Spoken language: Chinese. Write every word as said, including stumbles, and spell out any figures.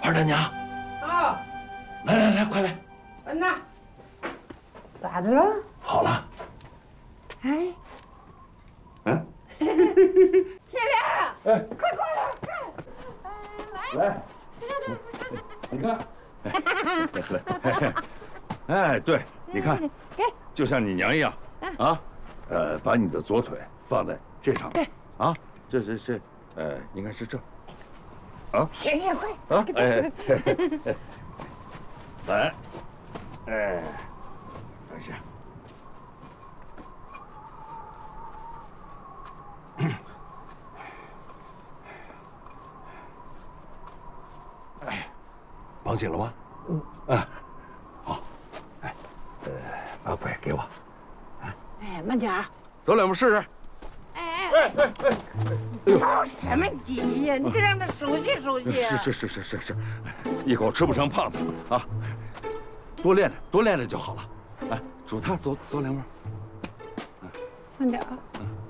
二大娘。啊！来来来，快来。 嗯呐。咋的了？ 好了。 哎。 嗯。 天亮！哎，快过来！ 来。来。你看。来。哎，对，你看， 给， 就像你娘一样。啊。呃，把你的左腿放在这上面。对。啊，这这这，呃，应该是这。啊。 行行，快。 啊。哎。来。哎。等一下。哎，绑紧了吗？嗯。啊，好。哎，呃，把拐给我。 哎，慢点儿。 走两步试试。 哎哎哎哎哎！着什么急呀？你得让他熟悉熟悉。 是是是是是是，一口吃不成胖子啊！多练练，多练练就好了。哎，数他走走两步。 慢点啊。 嗯。